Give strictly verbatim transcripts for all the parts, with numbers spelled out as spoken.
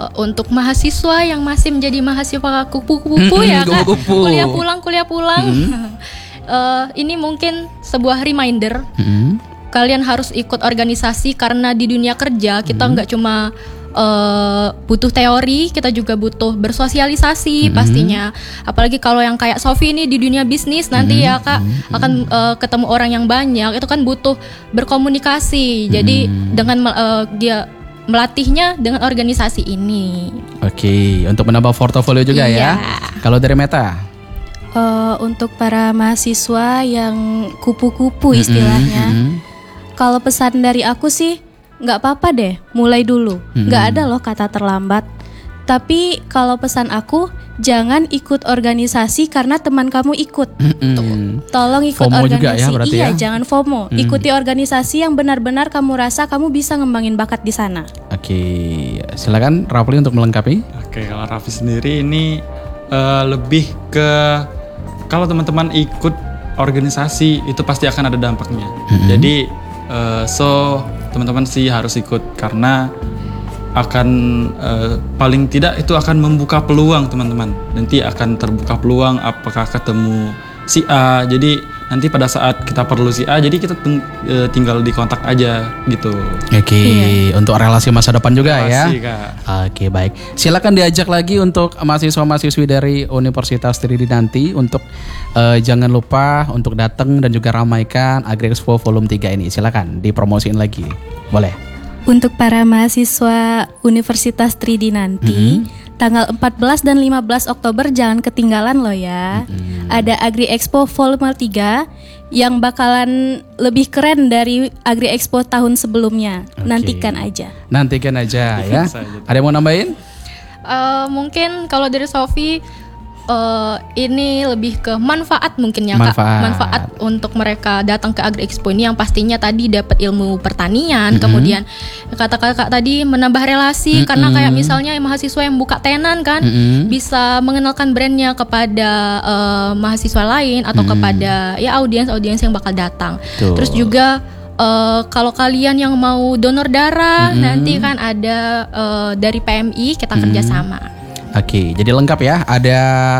uh, untuk mahasiswa yang masih menjadi mahasiswa kupu-kupu ya Kak, kuliah pulang kuliah pulang. Mm-hmm. uh, ini mungkin sebuah reminder. Mm-hmm. Kalian harus ikut organisasi karena di dunia kerja kita nggak mm-hmm. cuma Uh, butuh teori, kita juga butuh bersosialisasi mm-hmm. pastinya. Apalagi kalau yang kayak Sofi ini di dunia bisnis nanti mm-hmm. ya Kak mm-hmm. akan uh, ketemu orang yang banyak, itu kan butuh berkomunikasi. Mm-hmm. Jadi dengan uh, dia melatihnya dengan organisasi ini. Oke, untuk menambah portofolio juga iya. ya. Kalau dari Meta? Uh, untuk para mahasiswa yang kupu-kupu istilahnya, mm-hmm. kalau pesan dari aku sih nggak apa-apa deh, mulai dulu. Mm-hmm. Nggak ada loh kata terlambat. Tapi kalau pesan aku, jangan ikut organisasi karena teman kamu ikut. Mm-hmm. Tolong ikut FOMO organisasi. Juga ya, berarti iya, ya? Jangan FOMO. Mm. Ikuti organisasi yang benar-benar kamu rasa kamu bisa ngembangin bakat di sana. Oke, silakan Rafli untuk melengkapi. Oke, kalau Rafli sendiri ini uh, lebih ke kalau teman-teman ikut organisasi itu pasti akan ada dampaknya. Mm-hmm. Jadi uh, so teman-teman sih harus ikut karena akan uh, paling tidak itu akan membuka peluang teman-teman. Nanti akan terbuka peluang apakah ketemu si A. Jadi nanti pada saat kita perlu si A, jadi kita teng- uh, tinggal di kontak aja gitu. Oke, iya. Untuk relasi masa depan juga relasi, ya. Kak. Oke, baik. Silakan diajak lagi untuk mahasiswa-mahasiswi dari Universitas Tridinanti untuk uh, jangan lupa untuk datang dan juga ramaikan AgriExpo Volume tiga ini. Silakan dipromosiin lagi. Boleh. Untuk para mahasiswa Universitas Tridinanti, mm-hmm. tanggal empat belas dan lima belas Oktober jangan ketinggalan loh ya. Mm-hmm. Ada AgriExpo Volume tiga yang bakalan lebih keren dari AgriExpo tahun sebelumnya. Okay. Nantikan aja. Nantikan aja ya. Ada yang mau nambahin? Uh, mungkin kalau dari Sofi Uh, ini lebih ke manfaat mungkin ya manfaat. Kak, manfaat untuk mereka datang ke AgriExpo ini yang pastinya tadi dapat ilmu pertanian, mm-hmm. kemudian kata kakak tadi menambah relasi, mm-hmm. karena kayak misalnya mahasiswa yang buka tenan kan, mm-hmm. bisa mengenalkan brandnya kepada uh, mahasiswa lain atau mm-hmm. kepada ya audiens-audiens yang bakal datang. Tuh. Terus juga Uh, kalau kalian yang mau donor darah, mm-hmm. nanti kan ada uh, dari P M I kita mm-hmm. kerjasama. Oke, jadi lengkap ya. Ada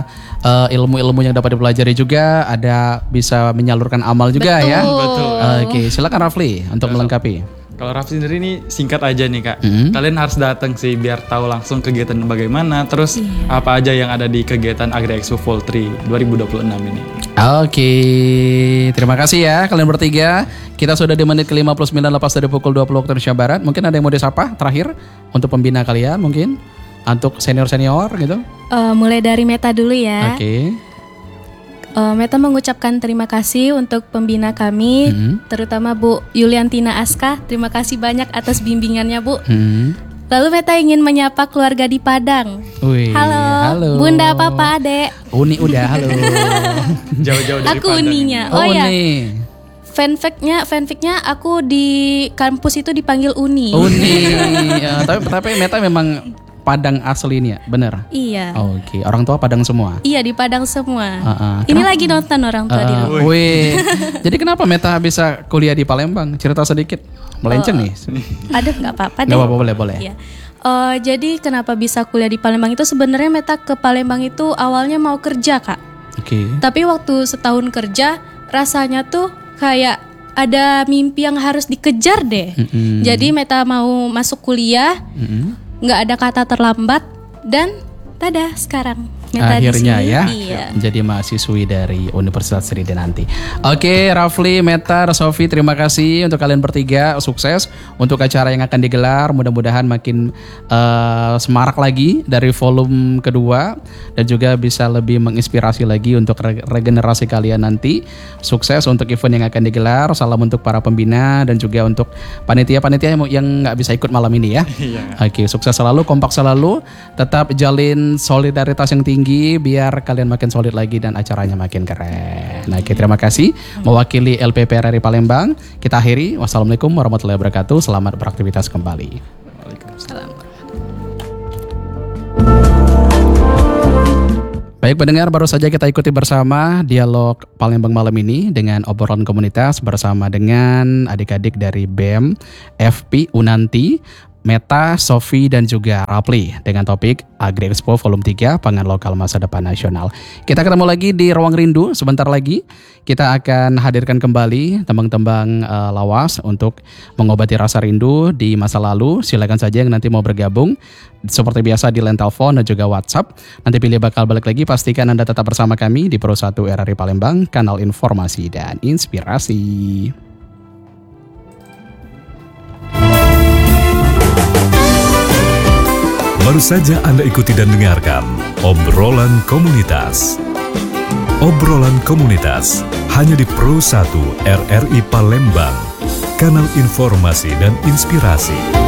uh, ilmu-ilmu yang dapat dipelajari juga, ada bisa menyalurkan amal juga. Betul. Ya. Betul. Oke, silakan Rafli untuk Betul. melengkapi. Kalau Rafli sendiri ini singkat aja nih Kak. Mm-hmm. Kalian harus datang sih biar tahu langsung kegiatan bagaimana, terus yeah. apa aja yang ada di kegiatan AgriExpo Vol tiga dua ribu dua puluh enam ini. Oke, terima kasih ya kalian bertiga. Kita sudah di menit ke lima puluh sembilan lepas dari pukul dua puluh waktu Indonesia Barat. Mungkin ada yang mau disapa terakhir untuk pembina kalian mungkin? Untuk senior-senior gitu? Uh, mulai dari Meta dulu ya. Oke. Okay. Uh, Meta mengucapkan terima kasih untuk pembina kami, mm-hmm. terutama Bu Yuliantina Aska. Terima kasih banyak atas bimbingannya Bu. Mm-hmm. Lalu Meta ingin menyapa keluarga di Padang. Wih, halo, halo, Bunda, Papa, Adek. Uni udah, halo. Jauh-jauh dari aku Padang. Aku Uninya. Oh, oh ya. Uni. Fanficnya, fanficnya aku di kampus itu dipanggil Uni. Uni. Ya, tapi tapi Meta memang Padang aslinya, bener? Iya. Oh, Oke, okay. Orang tua Padang semua? Iya, di Padang semua. Uh-uh. Ini lagi nonton orang tua uh, di rumah. Wih. Jadi kenapa Meta bisa kuliah di Palembang? Cerita sedikit. Melenceng oh. nih. Aduh, nggak apa-apa deh. Nggak apa-apa, boleh boleh. Iya. Uh, jadi kenapa bisa kuliah di Palembang itu sebenarnya Meta ke Palembang itu awalnya mau kerja Kak. Oke. Okay. Tapi waktu setahun kerja rasanya tuh kayak ada mimpi yang harus dikejar deh. Mm-hmm. Jadi Meta mau masuk kuliah. Mm-hmm. Nggak ada kata terlambat dan tada sekarang Meta akhirnya ya iya. Jadi mahasiswi dari Universitas Tridinanti. Oke, Rafli, Meta, Sofi, terima kasih untuk kalian bertiga, sukses untuk acara yang akan digelar. Mudah-mudahan makin uh, semarak lagi dari volume kedua dan juga bisa lebih menginspirasi lagi untuk re- regenerasi kalian nanti. Sukses untuk event yang akan digelar. Salam untuk para pembina dan juga untuk panitia-panitia yang nggak bisa ikut malam ini ya. Oke, sukses selalu, kompak selalu, tetap jalin solidaritas yang tinggi biar kalian makin solid lagi dan acaranya makin keren. Nah, oke, terima kasih. Mewakili L P P R R I Palembang, kita akhiri. Wassalamualaikum warahmatullahi wabarakatuh. Selamat beraktivitas kembali. Waalaikumsalam. Baik pendengar, baru saja kita ikuti bersama dialog Palembang malam ini dengan obrolan komunitas bersama dengan adik-adik dari B E M F P Unanti Meta, Sofi, dan juga Rapli dengan topik Agri Expo Volume tiga Pangan Lokal Masa Depan Nasional. Kita ketemu lagi di Ruang Rindu sebentar lagi. Kita akan hadirkan kembali tembang-tembang uh, lawas untuk mengobati rasa rindu di masa lalu. Silakan saja yang nanti mau bergabung seperti biasa di line telepon dan juga WhatsApp. Nanti pilih bakal balik lagi. Pastikan Anda tetap bersama kami di Pro satu R R I Palembang, kanal informasi dan inspirasi. Baru saja Anda ikuti dan dengarkan Obrolan Komunitas. Obrolan Komunitas hanya di Pro satu R R I Palembang, kanal informasi dan inspirasi.